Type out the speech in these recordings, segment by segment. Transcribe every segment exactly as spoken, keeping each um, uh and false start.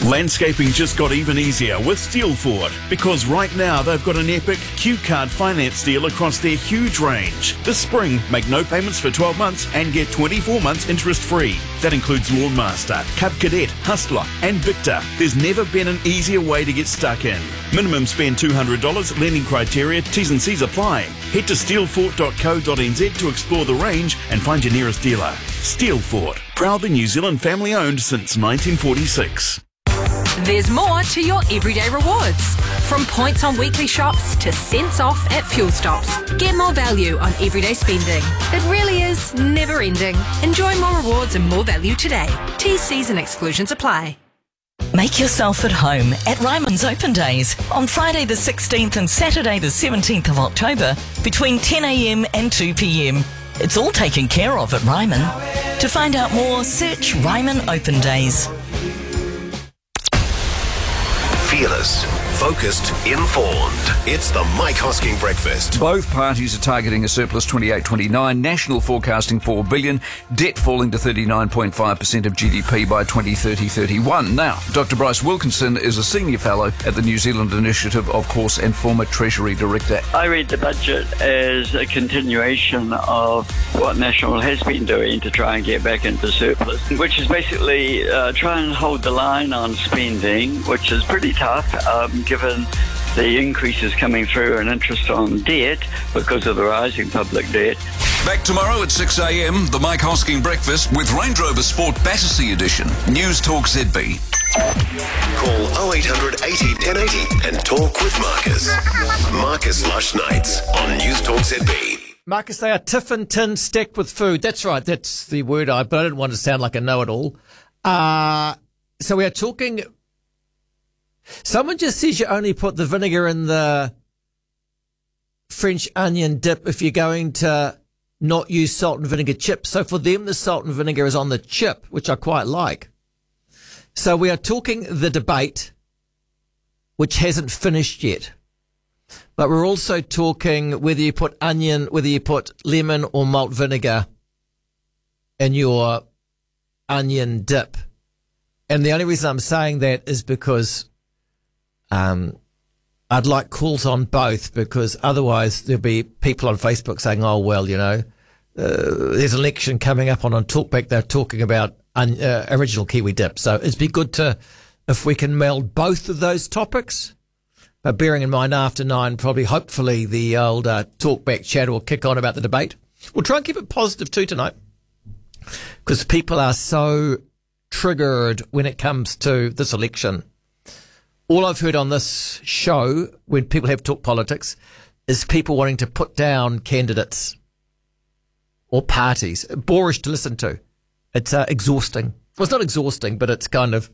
Landscaping just got even easier with Steelford, because right now they've got an epic Q-Card finance deal across their huge range. This spring, make no payments for twelve months and get twenty-four months interest-free. That includes Lawnmaster, Cub Cadet, Hustler and Victor. There's never been an easier way to get stuck in. Minimum spend two hundred dollars, lending criteria, T's and C's apply. Head to steelfort dot co dot n z to explore the range and find your nearest dealer. Steelfort, proudly New Zealand family owned since nineteen forty-six. There's more to your everyday rewards. From points on weekly shops to cents off at fuel stops. Get more value on everyday spending. It really is never ending. Enjoy more rewards and more value today. T's, C's and exclusions apply. Make yourself at home at Ryman's Open Days on Friday the sixteenth and Saturday the seventeenth of October between ten a m and two p m. It's all taken care of at Ryman. To find out more, search Ryman Open Days. Fearless, focused, informed. It's the Mike Hosking Breakfast. Both parties are targeting a surplus twenty-eight twenty-nine, national forecasting four billion dollars, debt falling to thirty-nine point five percent of G D P by twenty thirty thirty-one. Now, Doctor Bryce Wilkinson is a senior fellow at the New Zealand Initiative, of course, and former Treasury Director. I read the budget as a continuation of what National has been doing to try and get back into surplus, which is basically uh, try and hold the line on spending, which is pretty tough um, given the increases coming through in interest on debt because of the rising public debt. Back tomorrow at six a m, the Mike Hosking Breakfast with Range Rover Sport Battersea Edition. News Talk Z B. Call oh eight hundred eighty ten eighty and talk with Marcus. Marcus Lush Nights on News Talk Z B. Marcus, they are tiffin tin stacked with food. That's right. That's the word I, but I didn't want to sound like a know-it-all. Uh, so we are talking... Someone just says you only put the vinegar in the French onion dip if you're going to not use salt and vinegar chips. So for them, the salt and vinegar is on the chip, which I quite like. So we are talking the debate, which hasn't finished yet. But we're also talking whether you put onion, whether you put lemon or malt vinegar in your onion dip. And the only reason I'm saying that is because Um, I'd like calls on both, because otherwise there'll be people on Facebook saying, oh, well, you know, uh, there's an election coming up on, on Talkback. They're talking about un, uh, original Kiwi dip. So it'd be good to, if we can meld both of those topics. But bearing in mind after nine, probably, hopefully the old uh, Talkback chat will kick on about the debate. We'll try and keep it positive too tonight, because people are so triggered when it comes to this election. All I've heard on this show, when people have talked politics, is people wanting to put down candidates or parties. Boorish to listen to. It's uh, exhausting. Well, it's not exhausting, but it's kind of...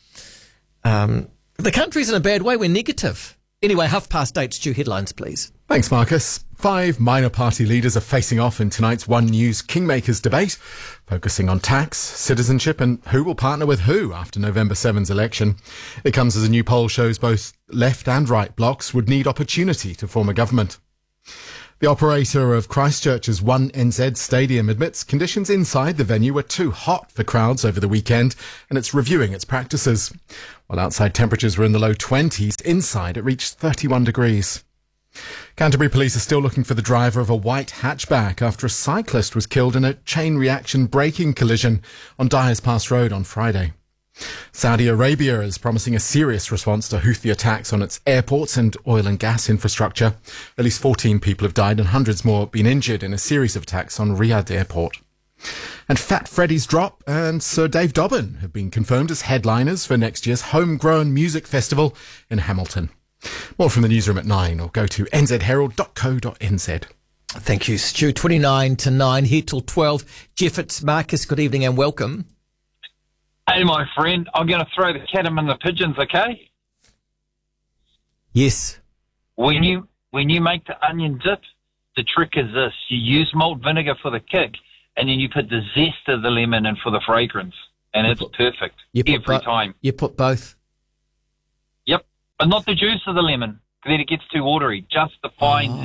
Um, the country's in a bad way. We're negative. Anyway, half past eight, Stu, headlines, please. Thanks, Marcus. Five minor party leaders are facing off in tonight's One News Kingmakers debate, focusing on tax, citizenship and who will partner with who after November seventh's election. It comes as a new poll shows both left and right blocs would need opportunity to form a government. The operator of Christchurch's One N Z Stadium admits conditions inside the venue were too hot for crowds over the weekend, and it's reviewing its practices. While outside temperatures were in the low twenties, inside it reached thirty-one degrees. Canterbury police are still looking for the driver of a white hatchback after a cyclist was killed in a chain reaction braking collision on Dyers Pass Road on Friday. Saudi Arabia is promising a serious response to Houthi attacks on its airports and oil and gas infrastructure. At least fourteen people have died and hundreds more been injured in a series of attacks on Riyadh Airport. And Fat Freddy's Drop and Sir Dave Dobbin have been confirmed as headliners for next year's Homegrown Music Festival in Hamilton. More from the newsroom at nine, or go to n z herald dot co dot n z. Thank you, Stu. twenty-nine to nine, here till twelve. Jeff, it's Marcus. Good evening and welcome. Hey, my friend, I'm going to throw the cat among the pigeons, okay? Yes. When you when you make the onion dip, the trick is this. You use malt vinegar for the kick, and then you put the zest of the lemon in for the fragrance, and it's perfect every bo- time. You put both? Yep, but not the juice of the lemon, then it gets too watery, just the fine